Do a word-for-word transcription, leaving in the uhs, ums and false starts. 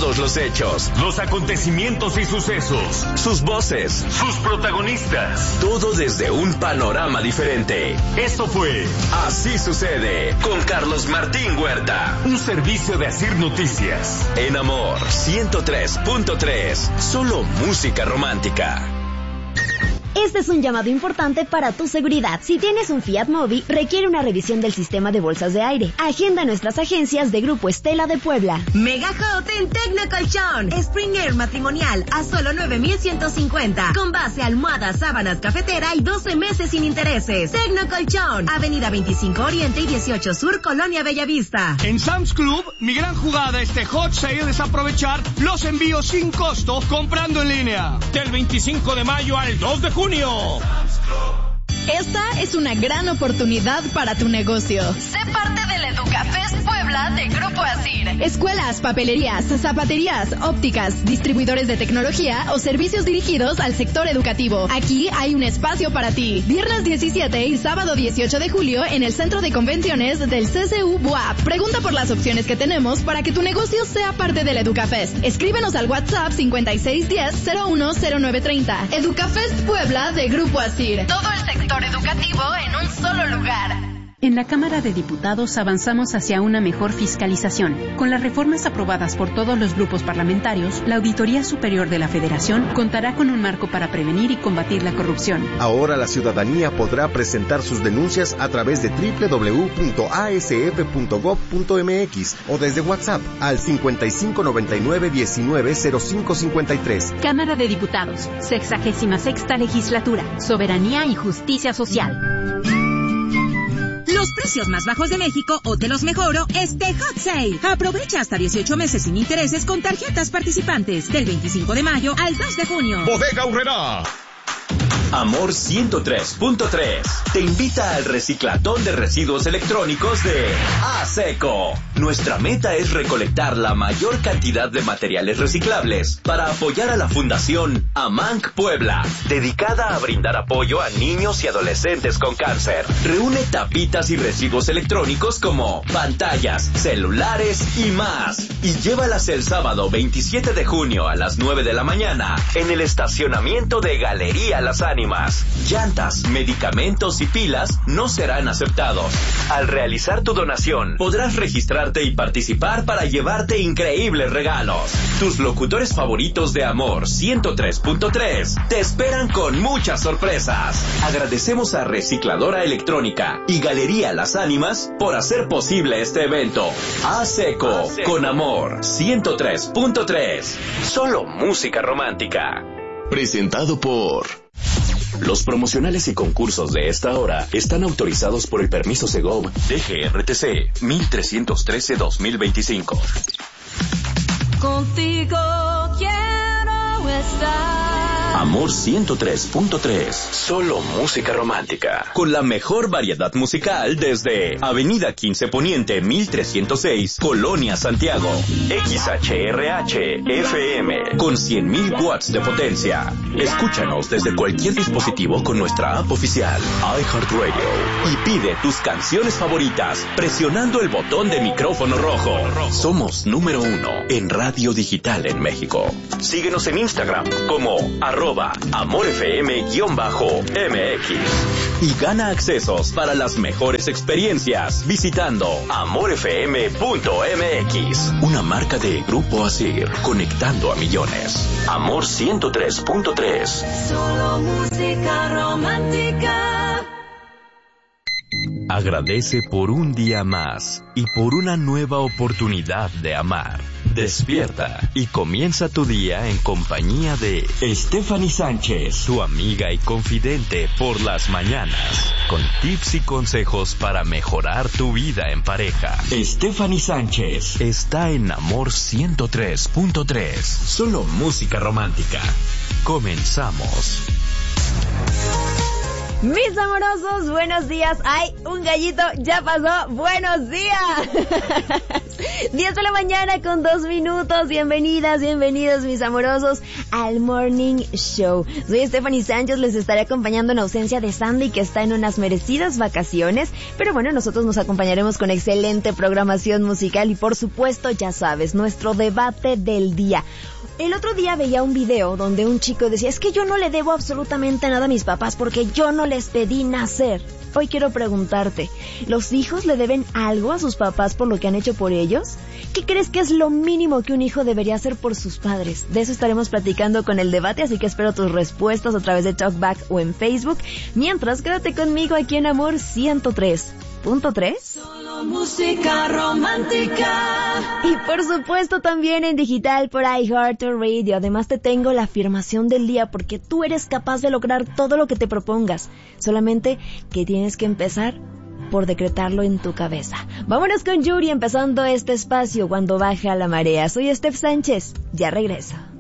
todos los hechos, los acontecimientos y sucesos, sus voces, sus protagonistas. Todo desde un panorama diferente. Esto fue Así Sucede con Carlos Martín Huerta. Un servicio de Asir Noticias. En Amor ciento tres punto tres. Solo música romántica. Este es un llamado importante para tu seguridad. Si tienes un Fiat Mobi, requiere una revisión del sistema de bolsas de aire. Agenda nuestras agencias de Grupo Estela de Puebla. Mega Hot en Tecnocolchón. Spring Air matrimonial a solo nueve mil ciento cincuenta. Con base, almohada, sábanas, cafetera y doce meses sin intereses. Tecnocolchón. Avenida veinticinco Oriente y dieciocho Sur, Colonia Bellavista. En Sam's Club, mi gran jugada este Hot Sale es aprovechar los envíos sin costo comprando en línea. Del veinticinco de mayo al dos de junio. Esta es una gran oportunidad para tu negocio. Sé parte del EducaFest Puebla de Grupo Asir. Escuelas, papelerías, zapaterías, ópticas, distribuidores de tecnología o servicios dirigidos al sector educativo. Aquí hay un espacio para ti. Viernes diecisiete y sábado dieciocho de julio en el Centro de Convenciones del C C U B U A P. Pregunta por las opciones que tenemos para que tu negocio sea parte del EducaFest. Escríbenos al WhatsApp cincuenta y seis diez cero uno cero nueve treinta. EducaFest Puebla de Grupo Asir. Todo el sector educativo en un solo lugar. En la Cámara de Diputados avanzamos hacia una mejor fiscalización. Con las reformas aprobadas por todos los grupos parlamentarios, la Auditoría Superior de la Federación contará con un marco para prevenir y combatir la corrupción. Ahora la ciudadanía podrá presentar sus denuncias a través de doble u doble u doble u punto a s f punto gob punto m x o desde WhatsApp al cincuenta y cinco noventa y nueve diecinueve cero cinco cincuenta y tres. Cámara de Diputados, sexagésima sexta legislatura, soberanía y justicia social. Los precios más bajos de México o te los mejoro este Hot Sale. Aprovecha hasta dieciocho meses sin intereses con tarjetas participantes del veinticinco de mayo al dos de junio. Bodega Aurrerá. Amor ciento tres punto tres te invita al reciclatón de residuos electrónicos de ASECO. Nuestra meta es recolectar la mayor cantidad de materiales reciclables para apoyar a la Fundación AMANC Puebla, dedicada a brindar apoyo a niños y adolescentes con cáncer. Reúne tapitas y residuos electrónicos como pantallas, celulares y más, y llévalas el sábado veintisiete de junio a las nueve de la mañana en el estacionamiento de Galería Las Ánimas. Llantas, medicamentos y pilas no serán aceptados. Al realizar tu donación, podrás registrarte y participar para llevarte increíbles regalos. Tus locutores favoritos de Amor ciento tres punto tres te esperan con muchas sorpresas. Agradecemos a Recicladora Electrónica y Galería Las Ánimas por hacer posible este evento. ASECO, con Amor ciento tres punto tres. Solo música romántica. Presentado por... Los promocionales y concursos de esta hora están autorizados por el permiso Segov D G R T C mil trescientos trece dos mil veinticinco. Contigo quiero estar. Amor ciento tres punto tres. Solo música romántica. Con la mejor variedad musical desde Avenida quince Poniente mil trescientos seis, Colonia Santiago. X H R H F M con cien mil watts de potencia. Escúchanos desde cualquier dispositivo con nuestra app oficial iHeartRadio y pide tus canciones favoritas presionando el botón de micrófono rojo. Somos número uno en radio digital en México. Síguenos en Instagram como arroba amorfm-M X y gana accesos para las mejores experiencias visitando amorfm punto m x. Una marca de Grupo Asir, conectando a millones. Amor ciento tres punto tres. Solo música romántica. Agradece por un día más y por una nueva oportunidad de amar. Despierta y comienza tu día en compañía de Stephanie Sánchez, tu amiga y confidente por las mañanas, con tips y consejos para mejorar tu vida en pareja. Stephanie Sánchez está en Amor ciento tres punto tres. Solo música romántica. Comenzamos. Mis amorosos, buenos días. Ay, un gallito ya pasó. Buenos días. diez de la mañana con dos minutos. Bienvenidas, bienvenidos mis amorosos al Morning Show. Soy Stephanie Sánchez, les estaré acompañando en ausencia de Sandy, que está en unas merecidas vacaciones. Pero bueno, nosotros nos acompañaremos con excelente programación musical y por supuesto, ya sabes, nuestro debate del día. El otro día veía un video donde un chico decía, es que yo no le debo absolutamente nada a mis papás porque yo no les pedí nacer. Hoy quiero preguntarte, ¿los hijos le deben algo a sus papás por lo que han hecho por ellos? ¿Qué crees que es lo mínimo que un hijo debería hacer por sus padres? De eso estaremos platicando con el debate, así que espero tus respuestas a través de Talkback o en Facebook. Mientras, quédate conmigo aquí en Amor ciento tres punto tres. Solo música romántica. Y por supuesto también en digital por iHeartRadio. Además te tengo la afirmación del día porque tú eres capaz de lograr todo lo que te propongas. Solamente que tienes que empezar por decretarlo en tu cabeza. Vámonos con Yuri empezando este espacio cuando baja la marea. Soy Steph Sánchez. Ya regreso.